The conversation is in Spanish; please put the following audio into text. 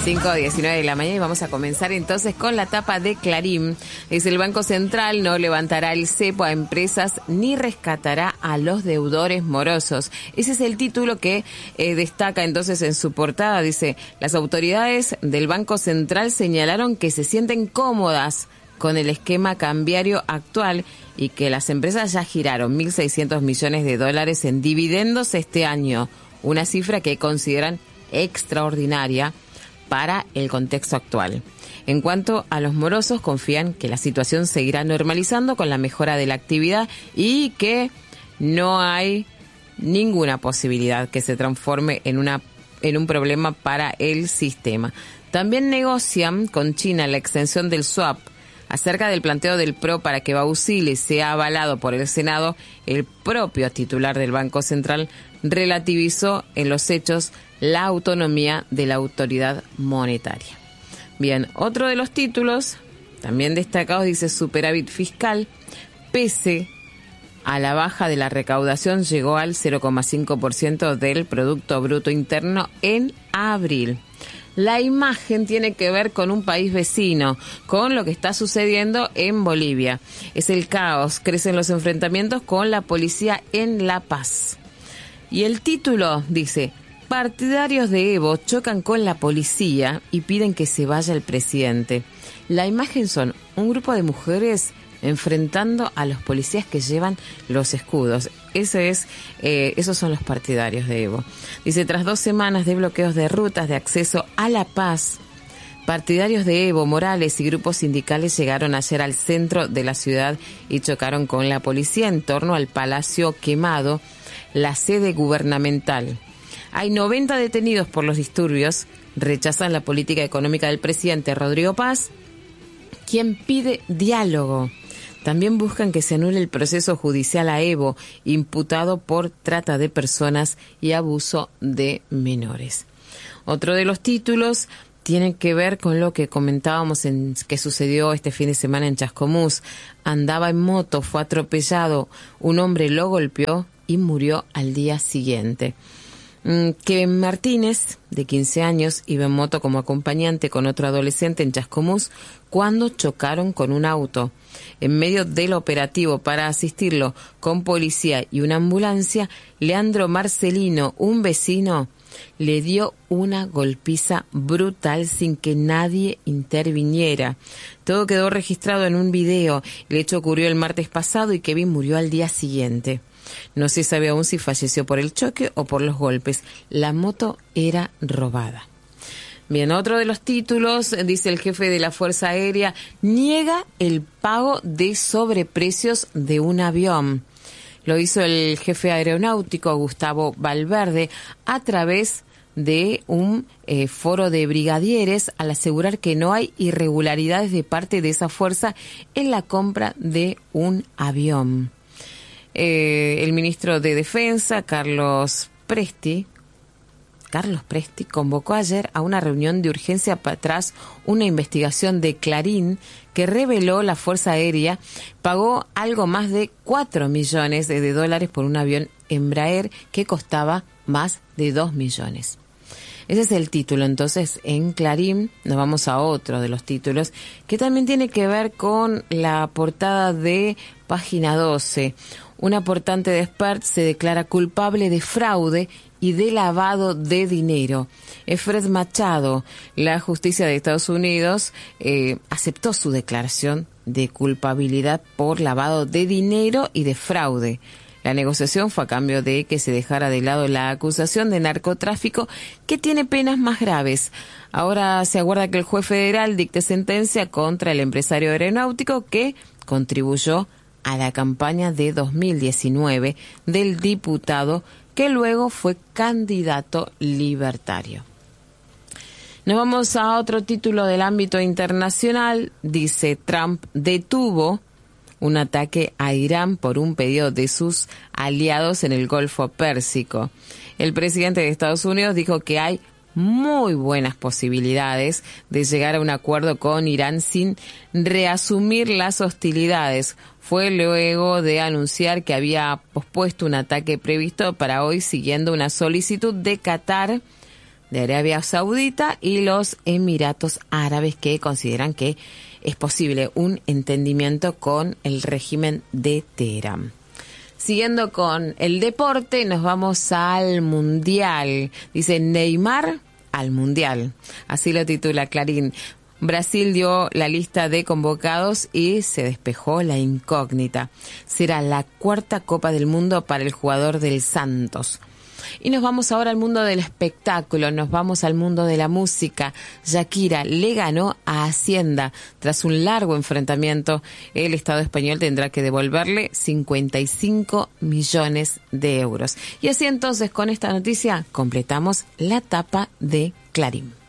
5:19 de la mañana y vamos a comenzar entonces con la tapa de Clarín. Dice: el Banco Central no levantará el cepo a empresas ni rescatará a los deudores morosos. Ese es el título que destaca entonces en su portada. Dice: las autoridades del Banco Central señalaron que se sienten cómodas con el esquema cambiario actual y que las empresas ya giraron 1.600 millones de dólares en dividendos este año, una cifra que consideran extraordinaria para el contexto actual. En cuanto a los morosos, confían que la situación seguirá normalizando con la mejora de la actividad y que no hay ninguna posibilidad que se transforme en un problema para el sistema. También negocian con China la extensión del swap. Acerca del planteo del PRO para que Bausili sea avalado por el Senado, el propio titular del Banco Central relativizó en los hechos la autonomía de la autoridad monetaria. Bien, otro de los títulos, también destacados, dice: superávit fiscal, pese a la baja de la recaudación, llegó al 0,5% del Producto Bruto Interno en abril. La imagen tiene que ver con un país vecino, con lo que está sucediendo en Bolivia. Es el caos, crecen los enfrentamientos con la policía en La Paz. Y el título dice: partidarios de Evo chocan con la policía y piden que se vaya el presidente. La imagen son un grupo de mujeres enfrentando a los policías que llevan los escudos. Esos son los partidarios de Evo. Dice: tras 2 semanas de bloqueos de rutas de acceso a La Paz, partidarios de Evo Morales y grupos sindicales llegaron ayer al centro de la ciudad y chocaron con la policía en torno al Palacio Quemado, la sede gubernamental. Hay 90 detenidos por los disturbios. Rechazan la política económica del presidente Rodrigo Paz, quien pide diálogo. También buscan que se anule el proceso judicial a Evo, imputado por trata de personas y abuso de menores. Otro de los títulos tiene que ver con lo que comentábamos que sucedió este fin de semana en Chascomús. Andaba en moto, fue atropellado, un hombre lo golpeó y murió al día siguiente. Kevin Martínez, de 15 años, iba en moto como acompañante con otro adolescente en Chascomús cuando chocaron con un auto. En medio del operativo para asistirlo con policía y una ambulancia, Leandro Marcelino, un vecino, le dio una golpiza brutal sin que nadie interviniera. Todo quedó registrado en un video. El hecho ocurrió el martes pasado y Kevin murió al día siguiente. No se sabe aún si falleció por el choque o por los golpes. La moto era robada. Bien, otro de los títulos, dice: el jefe de la Fuerza Aérea niega el pago de sobreprecios de un avión. Lo hizo el jefe aeronáutico Gustavo Valverde a través de un foro de brigadieres al asegurar que no hay irregularidades de parte de esa fuerza en la compra de un avión. El ministro de Defensa, Carlos Presti, convocó ayer a una reunión de urgencia tras una investigación de Clarín que reveló la Fuerza Aérea pagó algo más de 4 millones de dólares por un avión Embraer que costaba más de 2 millones. Ese es el título. Entonces, en Clarín nos vamos a otro de los títulos que también tiene que ver con la portada de Página 12. Un aportante de Spert se declara culpable de fraude y de lavado de dinero. Fred Machado, la justicia de Estados Unidos, aceptó su declaración de culpabilidad por lavado de dinero y de fraude. La negociación fue a cambio de que se dejara de lado la acusación de narcotráfico, que tiene penas más graves. Ahora se aguarda que el juez federal dicte sentencia contra el empresario aeronáutico que contribuyó a la campaña de 2019 del diputado que luego fue candidato libertario. Nos vamos a otro título del ámbito internacional. Dice: Trump detuvo un ataque a Irán por un pedido de sus aliados en el Golfo Pérsico. El presidente de Estados Unidos dijo que hay muy buenas posibilidades de llegar a un acuerdo con Irán sin reasumir las hostilidades. Fue luego de anunciar que había pospuesto un ataque previsto para hoy, siguiendo una solicitud de Qatar de Arabia Saudita y los Emiratos Árabes, que consideran que es posible un entendimiento con el régimen de Teherán. Siguiendo con el deporte, nos vamos al Mundial. Dice Neymar al Mundial. Así lo titula Clarín. Brasil dio la lista de convocados y se despejó la incógnita. Será la 4ª Copa del Mundo para el jugador del Santos. Y nos vamos ahora al mundo del espectáculo, nos vamos al mundo de la música. Shakira le ganó a Hacienda. Tras un largo enfrentamiento, el Estado español tendrá que devolverle 55 millones de euros. Y así entonces, con esta noticia, completamos la tapa de Clarín.